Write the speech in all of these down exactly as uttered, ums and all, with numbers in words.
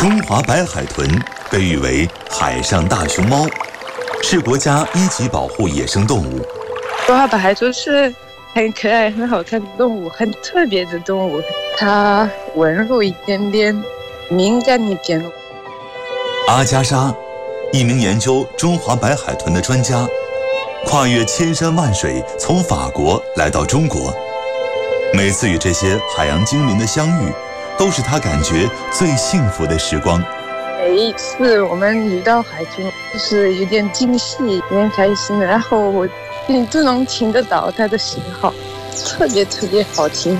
中华白海豚被誉为海上大熊猫，是国家一级保护野生动物。 中华白海豚是很可爱、很好看的动物，很特别的动物。它温柔一点点，敏感一点。 阿加莎，一名研究中华白海豚的专家，跨越千山万水，从法国来到中国。每次与这些海洋精灵的相遇，都是他感觉最幸福的时光。 每一次我们遇到海豚，就是有点惊喜，有点开心，然后我你都能听得到它的信号，特别特别好听。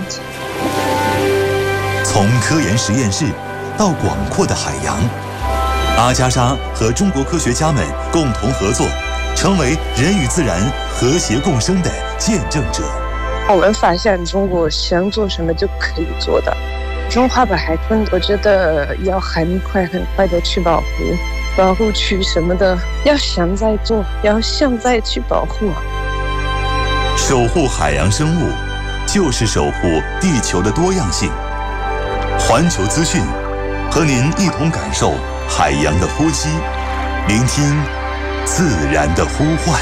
从科研实验室到广阔的海洋，阿加莎和中国科学家们共同合作，成为人与自然和谐共生的见证者。 我们发现中国想做什么就可以做的。中华白海豚，我觉得要很快很快的去保护，保护区什么的，要现在做，要现在去保护。 守护海洋生物，就是守护地球的多样性。环球资讯，和您一同感受海洋的呼吸，聆听自然的呼唤。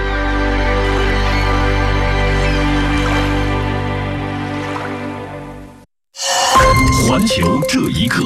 环球这一刻，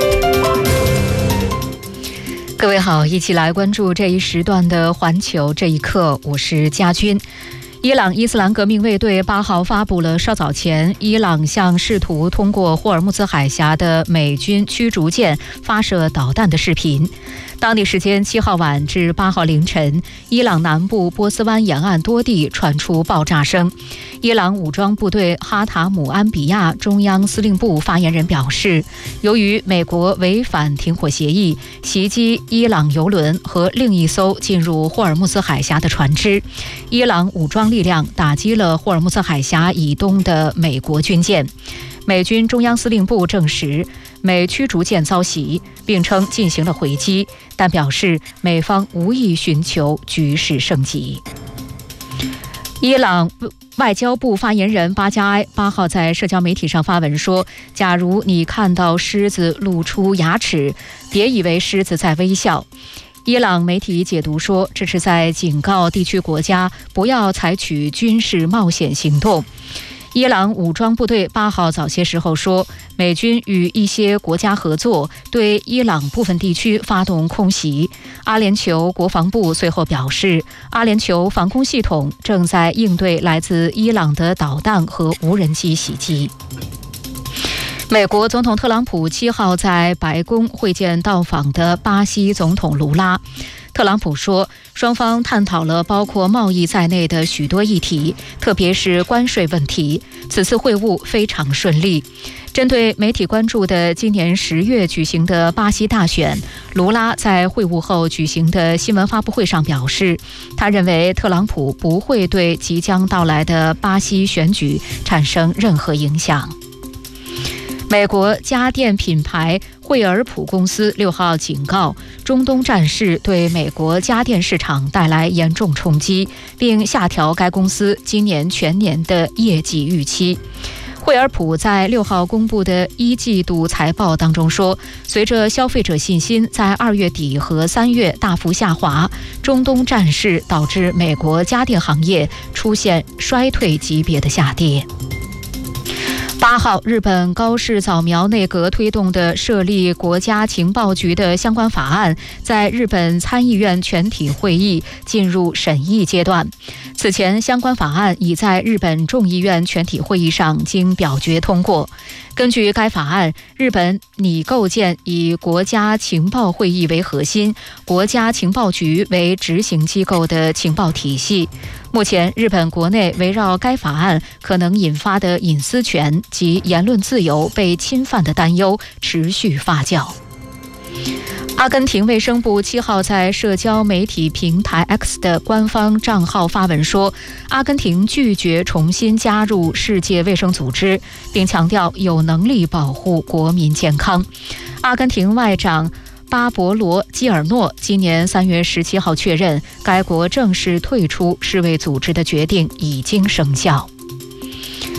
各位好，一起来关注这一时段的环球这一刻，我是佳君。伊朗伊斯兰革命卫队八号发布了稍早前伊朗向试图通过霍尔木兹海峡的美军驱逐舰发射导弹的视频。当地时间七号晚至八号凌晨，伊朗南部波斯湾沿岸多地传出爆炸声。伊朗武装部队哈塔姆安比亚中央司令部发言人表示，由于美国违反停火协议，袭击伊朗油轮和另一艘进入霍尔木兹海峡的船只，伊朗武装力量打击了霍尔木兹海峡以东的美国军舰。美军中央司令部证实美驱逐舰遭袭，并称进行了回击，但表示美方无意寻求局势升级。伊朗外交部发言人巴加埃八号在社交媒体上发文说，假如你看到狮子露出牙齿，别以为狮子在微笑。伊朗媒体解读说，这是在警告地区国家不要采取军事冒险行动。伊朗武装部队八号早些时候说，美军与一些国家合作，对伊朗部分地区发动空袭。阿联酋国防部随后表示，阿联酋防空系统正在应对来自伊朗的导弹和无人机袭击。美国总统特朗普七号在白宫会见到访的巴西总统卢拉。特朗普说，双方探讨了包括贸易在内的许多议题，特别是关税问题。此次会晤非常顺利。针对媒体关注的今年十月举行的巴西大选，卢拉在会晤后举行的新闻发布会上表示，他认为特朗普不会对即将到来的巴西选举产生任何影响。美国家电品牌惠而浦公司六号警告，中东战事对美国家电市场带来严重冲击，并下调该公司今年全年的业绩预期。惠而浦在六号公布的一季度财报当中说，随着消费者信心在二月底和三月大幅下滑，中东战事导致美国家电行业出现衰退级别的下跌。八号，日本高市早苗内阁推动的设立国家情报局的相关法案，在日本参议院全体会议进入审议阶段。此前，相关法案已在日本众议院全体会议上经表决通过。根据该法案，日本拟构建以国家情报会议为核心、国家情报局为执行机构的情报体系。目前，日本国内围绕该法案可能引发的隐私权及言论自由被侵犯的担忧持续发酵。阿根廷卫生部七号在社交媒体平台 X 的官方账号发文说，阿根廷拒绝重新加入世界卫生组织，并强调有能力保护国民健康。阿根廷外长巴博罗·基尔诺今年三月十七号确认，该国正式退出世卫组织的决定已经生效。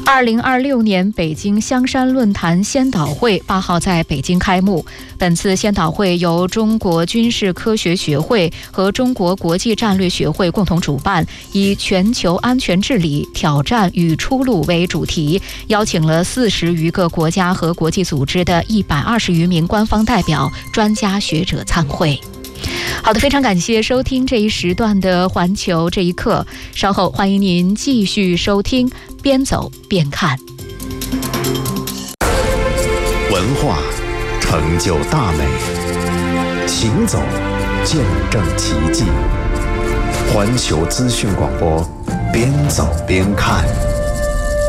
二零二六年北京香山论坛先导会八号在北京开幕。本次先导会由中国军事科学学会和中国国际战略学会共同主办，以全球安全治理挑战与出路为主题，邀请了四十余个国家和国际组织的一百二十余名官方代表、专家学者参会。好的，非常感谢收听这一时段的环球这一刻，稍后欢迎您继续收听边走边看。 文化成就大美，行走见证奇迹。环球资讯广播，边走边看。